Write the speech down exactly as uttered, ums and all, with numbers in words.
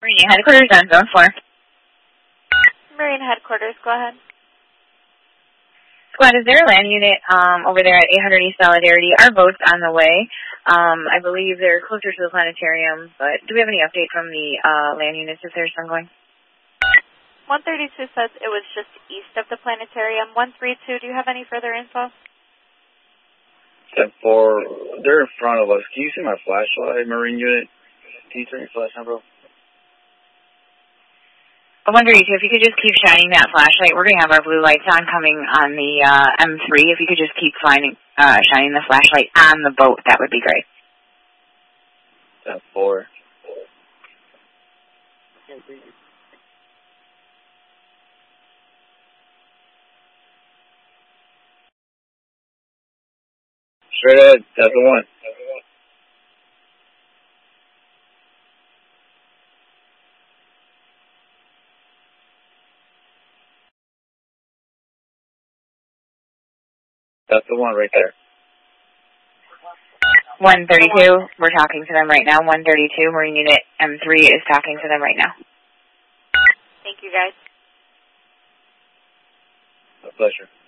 Marine headquarters on zone four. Marine headquarters, go ahead. Squad, is there a land unit um, over there at eight hundred East Solidarity? Our boat's on the way. Um, I believe they're closer to the planetarium, but do we have any update from the uh, land units if there's some going? one thirty-two says it was just east of the planetarium. one thirty-two, do you have any further info? Step four, they're in front of us. Can you see my flashlight, Marine unit? Can you turn your flashlight, bro? one thirty-two, if you could just keep shining that flashlight. We're going to have our blue lights on coming on the uh, M three. If you could just keep finding, uh, shining the flashlight on the boat, that would be great. Step four. Straight ahead, that's the one. That's the one right there. one thirty-two, we're talking to them right now. one thirty-two, Marine Unit M three is talking to them right now. Thank you, guys. A pleasure.